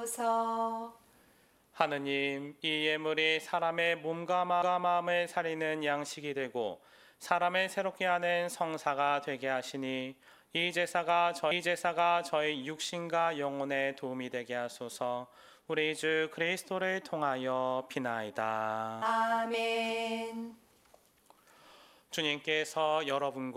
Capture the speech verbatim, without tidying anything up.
하옵소서. 하느님, 이 예물이 사람의 몸과 마음을 살리는 양식이 되고 사람을 새롭게 하는 성사가 되게 하시니 이 제사가, 저, 이 제사가 저희 육신과 영혼에 도움이 되게 하소서. 우리 주 그리스도를 통하여 비나이다. 아멘. 주님께서 여러분과